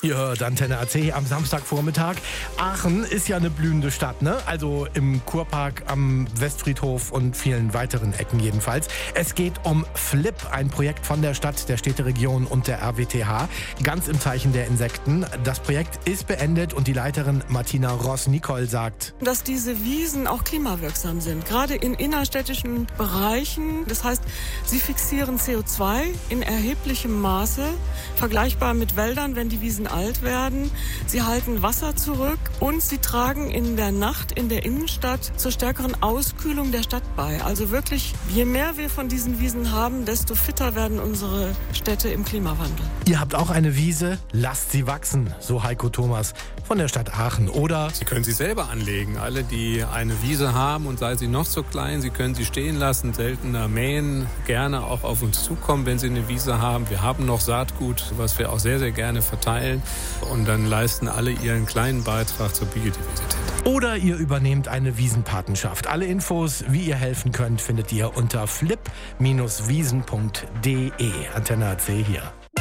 Ihr hört Antenne AC am Samstagvormittag. Aachen ist ja eine blühende Stadt, ne? Also im Kurpark, am Westfriedhof und vielen weiteren Ecken jedenfalls. Es geht um Flip, ein Projekt von der Stadt, der Städteregion und der RWTH. Ganz im Zeichen der Insekten. Das Projekt ist beendet und die Leiterin Martina Ross-Nicol sagt, dass diese Wiesen auch klimawirksam sind, gerade in innerstädtischen Bereichen. Das heißt, sie fixieren CO2 in erheblichem Maße, vergleichbar mit Wäldern, wenn die Wiesen alt werden. Sie halten Wasser zurück und sie tragen in der Nacht in der Innenstadt zur stärkeren Auskühlung der Stadt bei. Also wirklich, je mehr wir von diesen Wiesen haben, desto fitter werden unsere Städte im Klimawandel. Ihr habt auch eine Wiese, lasst sie wachsen, so Heiko Thomas von der Stadt Aachen. Oder Sie können sie selber anlegen. Alle, die eine Wiese haben und sei sie noch so klein, sie können sie stehen lassen, seltener mähen, gerne auch auf uns zukommen, wenn sie eine Wiese haben. Wir haben noch Saatgut, was wir auch sehr, sehr gerne verteilen. Und dann leisten alle ihren kleinen Beitrag zur Biodiversität. Oder ihr übernehmt eine Wiesenpatenschaft. Alle Infos, wie ihr helfen könnt, findet ihr unter flip-wiesen.de. Antenne AC hier.